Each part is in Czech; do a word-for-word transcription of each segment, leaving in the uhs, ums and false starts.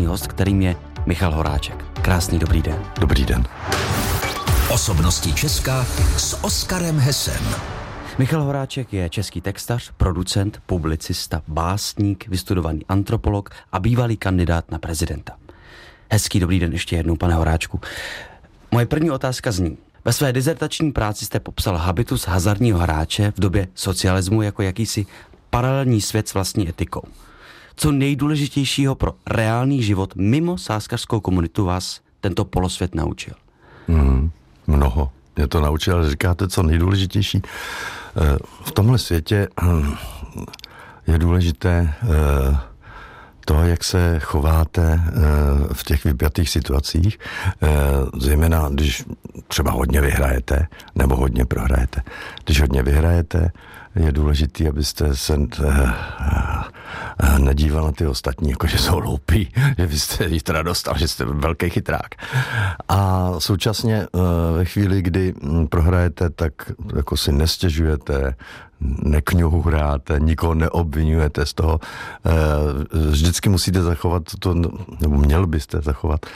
dnešní host, kterým je Michal Horáček. Krásný dobrý den. Dobrý den. Osobnosti Česka s Oskarem Hesem. Michal Horáček je český textař, producent, publicista, básník, vystudovaný antropolog a bývalý kandidát na prezidenta. Hezký dobrý den ještě jednou, pane Horáčku. Moje první otázka zní. Ve své dizertační práci jste popsal habitus hazardního hráče v době socialismu jako jakýsi paralelní svět s vlastní etikou. Co nejdůležitějšího pro reálný život mimo sázkařskou komunitu vás tento polosvět naučil? Mm, mnoho. Mě to naučil, ale říkáte, co nejdůležitější. V tomhle světě je důležité to, jak se chováte v těch vypjatých situacích, zejména když třeba hodně vyhrajete nebo hodně prohrajete. Když hodně vyhrajete, je důležitý, abyste se nedíval na ty ostatní, jako že jsou hloupí, že vy jste jich teda dostal, že jste velký chytrák. A současně ve chvíli, kdy prohrajete, tak jako si nestěžujete, nekňuhráte, nikoho neobvinujete z toho. Vždycky musíte zachovat to, nebo měl byste zachovat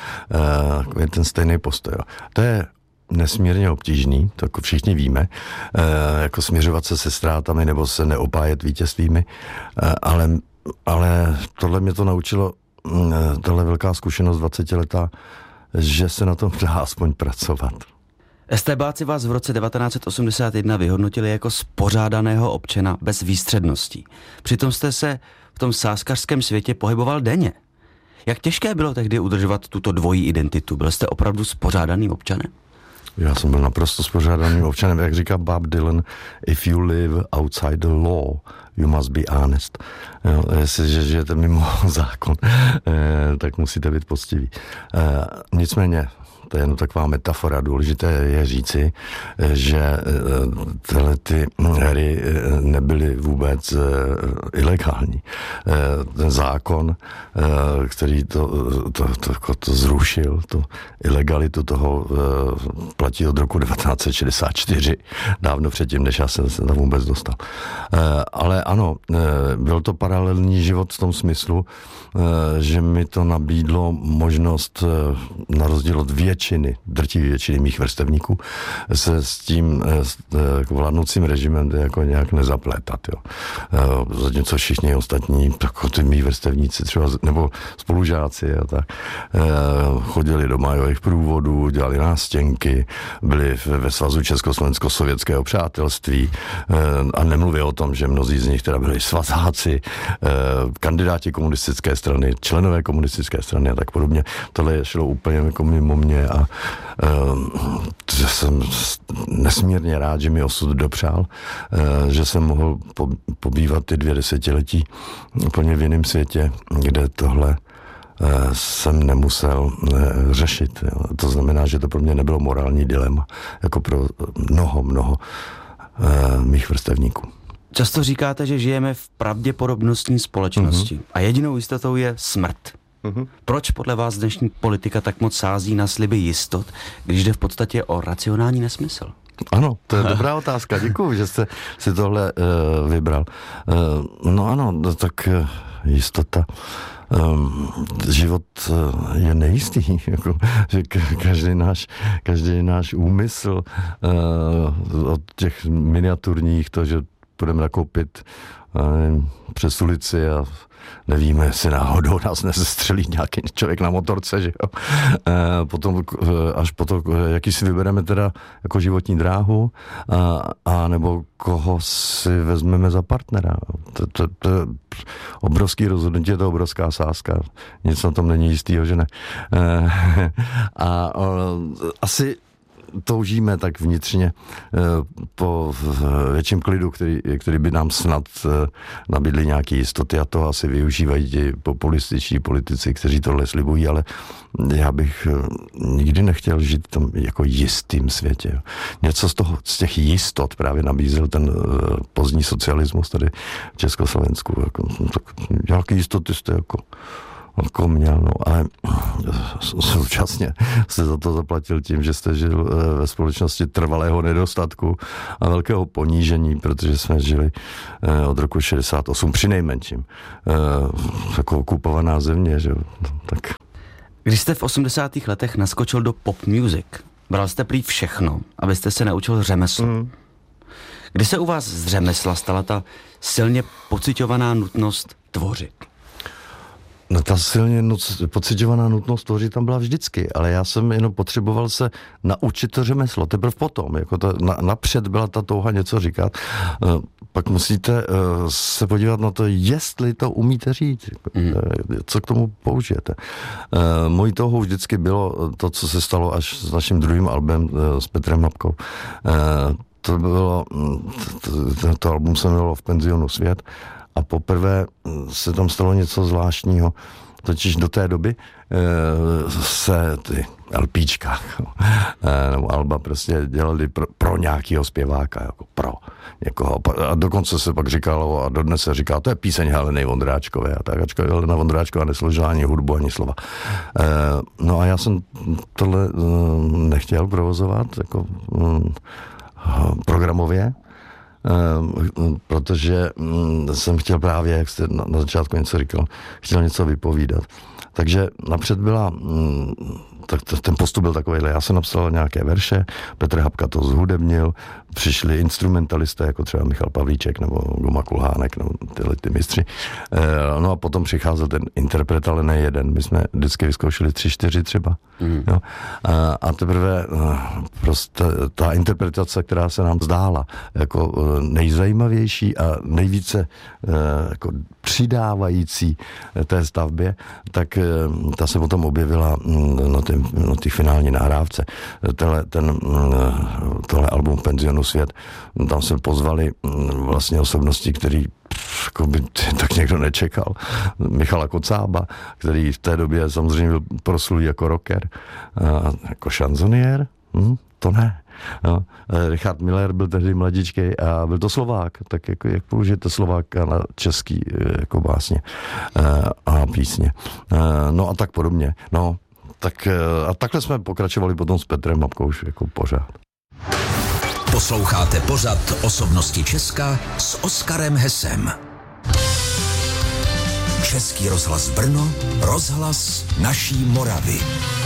ten stejný postoj. To je nesmírně obtížný, to jako všichni víme, e, jako směřovat se se ztrátami nebo se neopájet vítězstvími, e, ale, ale tohle mě to naučilo, e, tohle velká zkušenost dvacetiletá, že se na tom dá aspoň pracovat. Estébáci vás v roce devatenáct set osmdesát jedna vyhodnotili jako spořádaného občana bez výstředností. Přitom jste se v tom sázkařském světě pohyboval denně. Jak těžké bylo tehdy udržovat tuto dvojí identitu? Byl jste opravdu spořádaným občanem? Já jsem byl naprosto spořádaným občanem, jak říká Bob Dylan, if you live outside the law, you must be honest. Jo, jestliže žijete mimo zákon, eh, tak musíte být poctiví. Eh, nicméně, to je jen taková metafora, důležité je říci, že tyhle ty hry nebyly vůbec ilegální. Ten zákon, který to, to, to, to zrušil, tu ilegalitu toho, platí od roku devatenáct set šedesát čtyři, dávno předtím, než já jsem se tam vůbec dostal. Ale ano, byl to paralelní život v tom smyslu, že mi to nabídlo možnost na rozdíl od většiny, drtivé většiny mých vrstevníků, se s tím s vládnoucím režimem jako nějak nezaplétat. Jo. Zatímco všichni ostatní, jako ty mý vrstevníci třeba, nebo spolužáci a tak, chodili do májových průvodů, dělali nástěnky, byli ve svazu Československo-sovětského přátelství a nemluvě o tom, že mnozí z nich teda byli svazáci, kandidáti komunistické strany, členové komunistické strany a tak podobně. Tohle šlo úplně jako mimo mě a uh, jsem nesmírně rád, že mi osud dopřál, uh, že jsem mohl po, pobývat ty dvě desetiletí úplně v jiném světě, kde tohle uh, jsem nemusel uh, řešit. Jo. To znamená, že to pro mě nebylo morální dilema, jako pro mnoho, mnoho uh, mých vrstevníků. Často říkáte, že žijeme v pravděpodobnostní společnosti uh-huh. a jedinou jistotou je smrt. Uh-huh. Proč podle vás dnešní politika tak moc sází na sliby jistot, když jde v podstatě o racionální nesmysl? Ano, to je dobrá otázka. Děkuju, že jste si tohle uh, vybral. Uh, no ano, tak uh, jistota. Um, život uh, je nejistý, jako, že každý náš, každý náš úmysl uh, od těch miniaturních, to, že půjdeme nakoupit nevím, přes ulici a nevíme, jestli náhodou nás nezestřelí nějaký člověk na motorce, že jo. E, potom, až potom, jaký si vybereme teda jako životní dráhu, a, a nebo koho si vezmeme za partnera. To, to, to je obrovský rozhodnutí, je to obrovská sázka. Nic na tom není jistýho, že ne. E, a, a asi toužíme tak vnitřně po větším klidu, který, který by nám snad nabídli nějaké jistoty a to asi využívají ti populističní politici, kteří tohle slibují, ale já bych nikdy nechtěl žít v tom jako jistým světě. Něco z toho, z těch jistot právě nabízel ten pozdní socialismus tady v Československu. Jako, nějaké jistoty jste jako jako měl, no, ale současně jste za to zaplatil tím, že jste žil ve společnosti trvalého nedostatku a velkého ponížení, protože jsme žili od roku šedesát osm přinejmenším jako okupovaná země, že tak Když jste v osmdesátých letech naskočil do pop music, bral jste prý všechno, abyste se naučil řemeslo. Mm. Kdy se u vás z řemesla stala ta silně pociťovaná nutnost tvořit? No ta silně nuc, pociťovaná nutnost tvořit tam byla vždycky, ale já jsem jenom potřeboval se naučit to řemeslo. Teprve potom, jako to, na, napřed byla ta touha něco říkat, uh, pak musíte uh, se podívat na to, jestli to umíte říct, mm. uh, co k tomu použijete. Uh, mojí touhou vždycky bylo to, co se stalo až s naším druhým albem uh, s Petrem Mapkou. Uh, to bylo, to, to, to album se jmenovalo V penzionu svět, a poprvé se tam stalo něco zvláštního. Totiž do té doby e, se ty LPčka e, nebo alba prostě dělali pro, pro nějakého zpěváka, jako pro někoho. A dokonce se pak říkalo, a dodnes se říká, to je píseň Heleny Vondráčkové. A tak, ačkoliv Helena Vondráčková nesložila ani hudbu, ani slova. E, no a já jsem tohle e, nechtěl provozovat jako e, programově, protože jsem chtěl právě, jak jste na začátku něco říkal, chtěl něco vypovídat. Takže napřed byla, tak ten postup byl takovýhle, já jsem napsal nějaké verše, Petr Hapka to zhudebnil, přišli instrumentalisté, jako třeba Michal Pavlíček nebo Goma Kulhánek, nebo tyhle ty mistři. No a potom přicházel ten interpret, ale ne jeden. My jsme vždycky vyzkoušeli tři, čtyři třeba. Mm. Jo? A, a teprve prostě ta interpretace, která se nám zdála jako nejzajímavější a nejvíce jako přidávající té stavbě, tak ta se potom objevila na té na té finální nahrávce. Tohle, ten, tohle album Penzionu svět, tam se pozvali vlastně osobnosti, který jako by tak někdo nečekal. Michala Kocába, který v té době samozřejmě byl proslulý jako rocker, a jako šanzoniér, hm, to ne. No, Richard Miller byl tehdy mladíčký a byl to Slovák, tak jako, jak použijete Slováka na český jako básně a písně. No a tak podobně. No, tak a takhle jsme pokračovali potom s Petrem Mapkou už jako pořád. Posloucháte pořad Osobnosti Česka s Oskarem Hesem. Český rozhlas Brno, rozhlas naší Moravy.